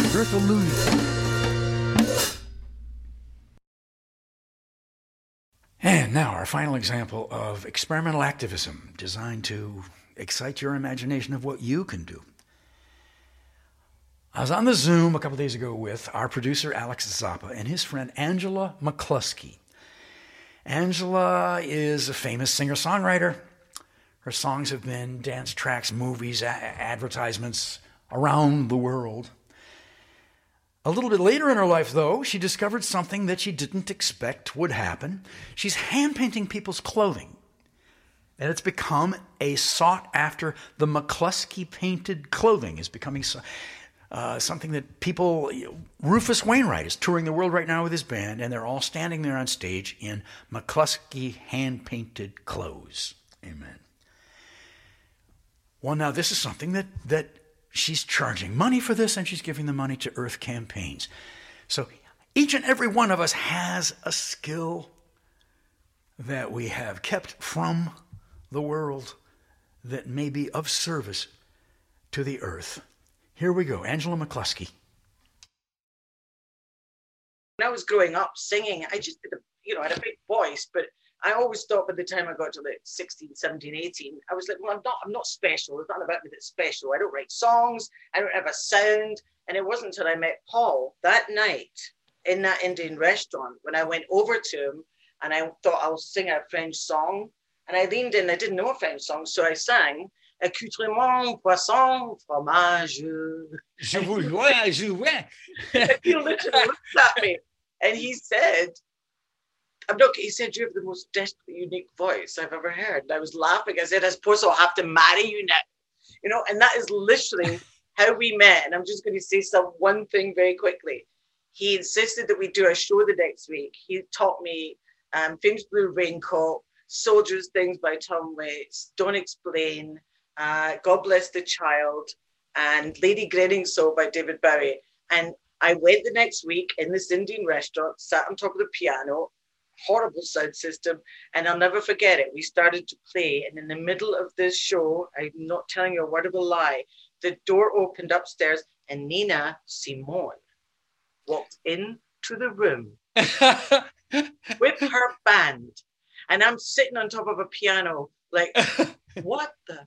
Earthalooza. And now our final example of experimental activism designed to excite your imagination of what you can do. I was on the Zoom a couple days ago with our producer Alex Zappa and his friend Angela McCluskey. Angela is a famous singer-songwriter. Her songs have been dance tracks, movies, advertisements around the world. A little bit later in her life, though, she discovered something that she didn't expect would happen. She's hand-painting people's clothing. And it's become a sought-after, the McCluskey painted clothing is becoming something that people, Rufus Wainwright is touring the world right now with his band, and they're all standing there on stage in McCluskey hand-painted clothes. Amen. Well, now this is something that she's charging money for this, and she's giving the money to Earth campaigns. So each and every one of us has a skill that we have kept from the world that may be of service to the earth. Here we go, Angela McCluskey. When I was growing up singing, I just did I had a big voice, but I always thought by the time I got to like 16, 17, 18, I was like, well, I'm not special. It's not about me that's special. I don't write songs. I don't have a sound. And it wasn't until I met Paul that night in that Indian restaurant when I went over to him and I thought I'll sing a French song. And I leaned in, I didn't know a French song, so I sang, Accoutrement, poisson, fromage. Je vous vois, je vois. He literally looked at me and he said, he said, you have the most desperately unique voice I've ever heard. And I was laughing. I said, I suppose I'll have to marry you now. And that is literally how we met. And I'm just going to say one thing very quickly. He insisted that we do a show the next week. He taught me Famous Blue Raincoat, Soldiers Things by Tom Waits, Don't Explain, God Bless the Child, and Lady Grinning Soul by David Bowie. And I went the next week in this Indian restaurant, sat on top of the piano, horrible sound system, and I'll never forget it. We started to play, and in the middle of this show, I'm not telling you a word of a lie, the door opened upstairs, and Nina Simone walked into the room with her band. And I'm sitting on top of a piano, like, what the?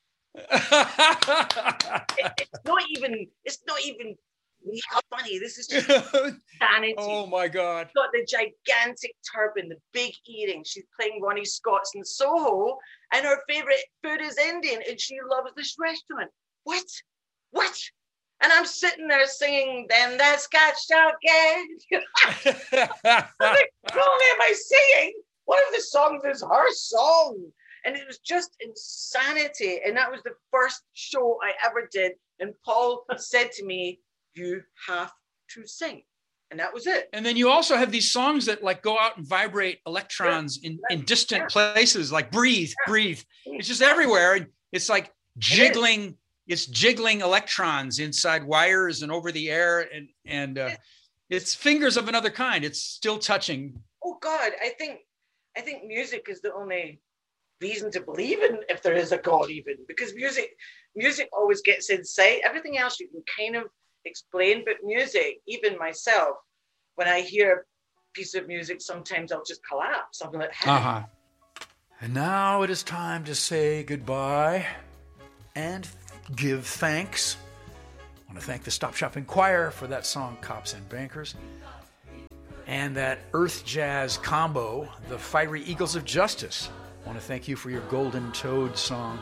It's not even funny. This is just sanity. Oh my God. She's got the gigantic turban, the big earrings. She's playing Ronnie Scott's in Soho, and her favorite food is Indian, and she loves this restaurant. What? And I'm sitting there singing, then that Scotch again. I'm like, not only am I singing, one of the songs is her song. And it was just insanity. And that was the first show I ever did. And Paul said to me, you have to sing. And that was it. And then you also have these songs that like go out and vibrate electrons in distant places, like breathe. It's just everywhere. And it's like jiggling. It's jiggling electrons inside wires and over the air. And it's fingers of another kind. It's still touching. Oh God, I think music is the only reason to believe in, if there is a God even, because music always gets inside. Everything else you can kind of explain, but music, even myself, when I hear a piece of music, sometimes I'll just collapse. I'm like, hey. And now it is time to say goodbye and give thanks. I want to thank the Stop Shopping Choir for that song, Cops and Bankers. And that Earth Jazz combo, the Fiery Eagles of Justice. I want to thank you for your Golden Toad song.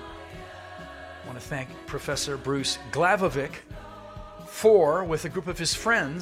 I want to thank Professor Bruce Glavovic with a group of his friends,